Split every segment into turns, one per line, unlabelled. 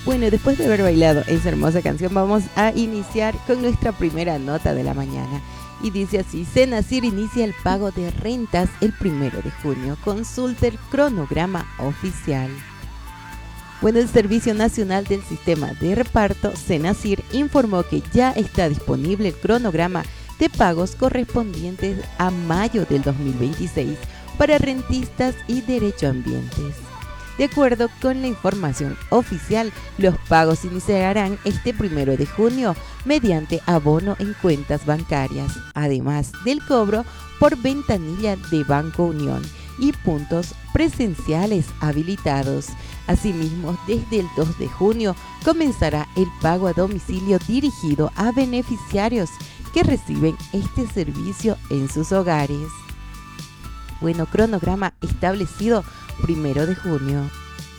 Bueno, después de haber bailado esa hermosa canción, vamos a iniciar con nuestra primera nota de la mañana. Y dice así: Senacir inicia el pago de rentas el 1 de junio. Consulte el cronograma oficial. Bueno, el Servicio Nacional del Sistema de Reparto, Senacir, informó que ya está disponible el cronograma de pagos correspondientes a mayo del 2026 para rentistas y derechohabientes. De acuerdo con la información oficial, los pagos iniciarán este 1 de junio mediante abono en cuentas bancarias, además del cobro por ventanilla de Banco Unión y puntos presenciales habilitados. Asimismo, desde el 2 de junio comenzará el pago a domicilio dirigido a beneficiarios que reciben este servicio en sus hogares. Bueno, cronograma establecido 1 de junio.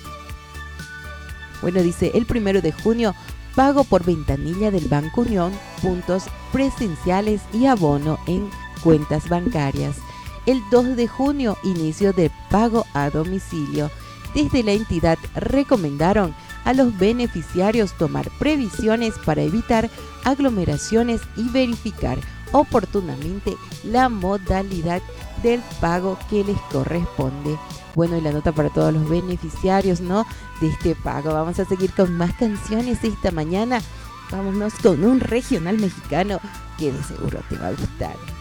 Bueno, dice el 1 de junio, pago por ventanilla del Banco Unión, puntos presenciales y abono en cuentas bancarias. El 2 de junio, inicio de pago a domicilio. Desde la entidad recomendaron a los beneficiarios tomar previsiones para evitar aglomeraciones y verificar oportunamente la modalidad del pago que les corresponde. Bueno, y la nota para todos los beneficiarios, ¿no?, de este pago. Vamos a seguir con más canciones esta mañana. Vámonos con un regional mexicano que de seguro te va a gustar.